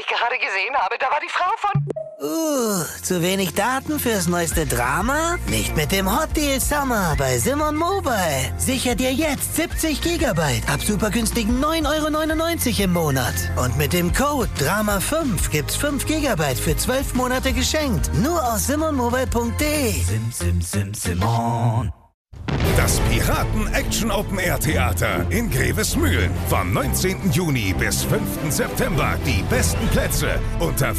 gerade gesehen habe, da war die Frau von... Zu wenig Daten fürs neueste Drama? Nicht mit dem Hot Deal Summer bei Simon Mobile. Sicher dir jetzt 70 GB ab super günstigen 9,99 € im Monat. Und mit dem Code DRAMA5 gibt's 5 GB für 12 Monate geschenkt. Nur aus simonmobile.de. Simon. Das Piraten-Action-Open-Air-Theater in Grevesmühlen. Vom 19. Juni bis 5. September. Die besten Plätze unter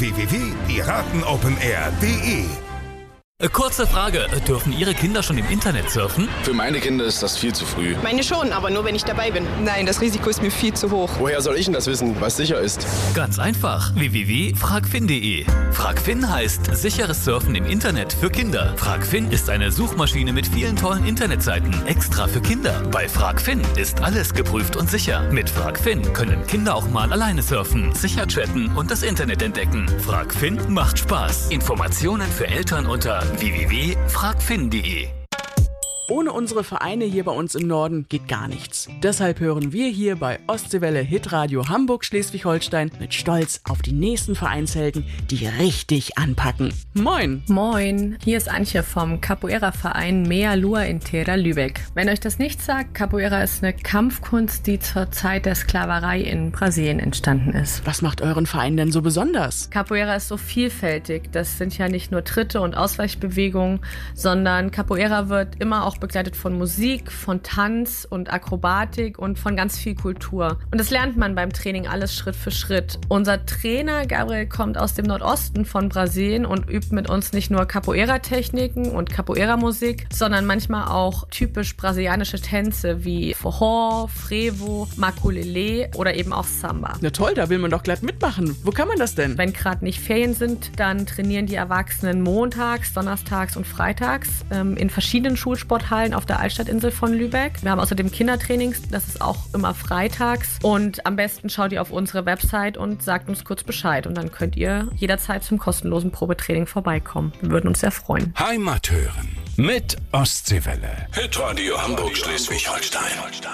www.piratenopenair.de. Kurze Frage, dürfen Ihre Kinder schon im Internet surfen? Für meine Kinder ist das viel zu früh. Meine schon, aber nur wenn ich dabei bin. Nein, das Risiko ist mir viel zu hoch. Woher soll ich denn das wissen, was sicher ist? Ganz einfach, www.fragfin.de. Fragfin heißt sicheres Surfen im Internet für Kinder. Fragfin ist eine Suchmaschine mit vielen tollen Internetseiten, extra für Kinder. Bei Fragfin ist alles geprüft und sicher. Mit Fragfin können Kinder auch mal alleine surfen, sicher chatten und das Internet entdecken. Fragfin macht Spaß. Informationen für Eltern unter www.fragfin.de. Ohne unsere Vereine hier bei uns im Norden geht gar nichts. Deshalb hören wir hier bei Ostseewelle Hitradio Hamburg-Schleswig-Holstein mit Stolz auf die nächsten Vereinshelden, die richtig anpacken. Moin! Moin, hier ist Antje vom Capoeira-Verein Mea Lua in Terra Lübeck. Wenn euch das nicht sagt, Capoeira ist eine Kampfkunst, die zur Zeit der Sklaverei in Brasilien entstanden ist. Was macht euren Verein denn so besonders? Capoeira ist so vielfältig. Das sind ja nicht nur Tritte und Ausweichbewegungen, sondern Capoeira wird immer auch begleitet von Musik, von Tanz und Akrobatik und von ganz viel Kultur. Und das lernt man beim Training alles Schritt für Schritt. Unser Trainer Gabriel kommt aus dem Nordosten von Brasilien und übt mit uns nicht nur Capoeira-Techniken und Capoeira-Musik, sondern manchmal auch typisch brasilianische Tänze wie Forró, Frevo, Maculelê oder eben auch Samba. Na toll, da will man doch glatt mitmachen. Wo kann man das denn? Wenn gerade nicht Ferien sind, dann trainieren die Erwachsenen montags, donnerstags und freitags in verschiedenen Schulsporthallen auf der Altstadtinsel von Lübeck. Wir haben außerdem Kindertrainings, das ist auch immer freitags. Und am besten schaut ihr auf unsere Website und sagt uns kurz Bescheid. Und dann könnt ihr jederzeit zum kostenlosen Probetraining vorbeikommen. Wir würden uns sehr freuen. Heimat hören mit Ostseewelle. Hitradio Hamburg-Schleswig-Holstein.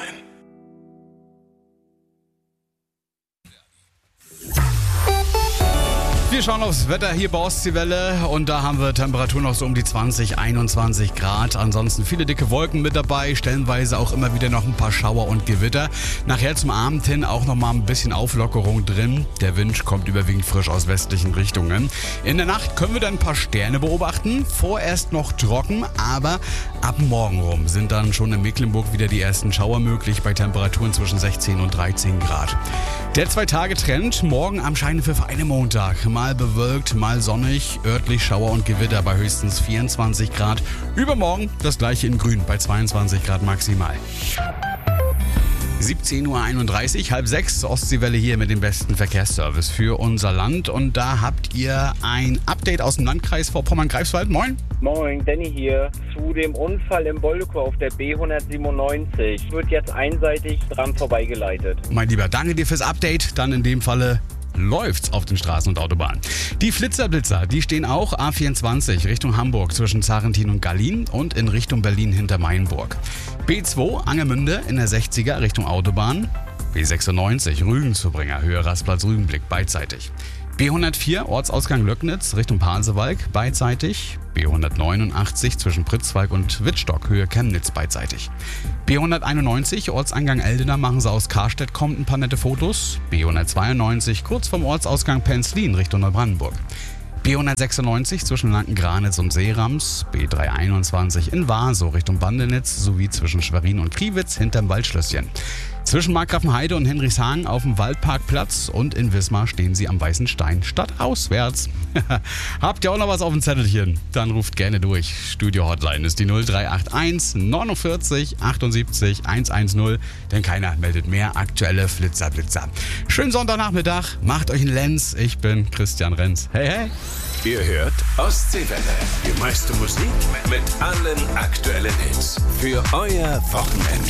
Wir schauen aufs Wetter hier bei Ostseewelle und da haben wir Temperaturen noch so um die 20, 21 Grad. Ansonsten viele dicke Wolken mit dabei, stellenweise auch immer wieder noch ein paar Schauer und Gewitter. Nachher zum Abend hin auch noch mal ein bisschen Auflockerung drin. Der Wind kommt überwiegend frisch aus westlichen Richtungen. In der Nacht können wir dann ein paar Sterne beobachten. Vorerst noch trocken, aber ab morgen rum sind dann schon in Mecklenburg wieder die ersten Schauer möglich bei Temperaturen zwischen 16 und 13 Grad. Der 2-Tage-Trend, morgen am Scheinepfiff einem Montag. Mal bewölkt, mal sonnig, örtlich Schauer und Gewitter bei höchstens 24 Grad. Übermorgen das gleiche in grün bei 22 Grad maximal. 17:31 Uhr, 5:30 Ostseewelle hier mit dem besten Verkehrsservice für unser Land. Und da habt ihr ein Update aus dem Landkreis Vorpommern-Greifswald. Moin. Moin, Danny hier. Zu dem Unfall im Bolleko auf der B197 wird jetzt einseitig dran vorbeigeleitet. Mein Lieber, danke dir fürs Update. Dann in dem Falle läuft's auf den Straßen und Autobahnen. Die Flitzer-Blitzer, die stehen auch A24 Richtung Hamburg zwischen Zarentin und Gallien und in Richtung Berlin hinter Mainburg. B2 Angermünde in der 60er Richtung Autobahn. B96 Rügen-Zubringer Höhe Rastplatz Rügenblick beidseitig. B104 Ortsausgang Löcknitz Richtung Pasewalk beidseitig. B189 zwischen Pritzwalk und Wittstock Höhe Chemnitz beidseitig. B191 Ortseingang Eldena machen sie aus Karstedt kommt ein paar nette Fotos. B192 kurz vom Ortsausgang Penzlin Richtung Neubrandenburg. B196 zwischen Lanken-Granitz und Seerams, B321 in Waso Richtung Bandenitz sowie zwischen Schwerin und Kriwitz hinterm Waldschlösschen. Zwischen Markgrafenheide und Henrichshagen auf dem Waldparkplatz und in Wismar stehen sie am Weißen Stein stadtauswärts. Habt ihr auch noch was auf dem Zettelchen? Dann ruft gerne durch. Studio-Hotline ist die 0381 49 78 110, denn keiner meldet mehr aktuelle Flitzer. Schönen Sonntagnachmittag, macht euch einen Lenz. Ich bin Christian Renz. Hey, hey. Ihr hört Ostseewelle. Die meiste Musik mit allen aktuellen Hits. Für euer Wochenende.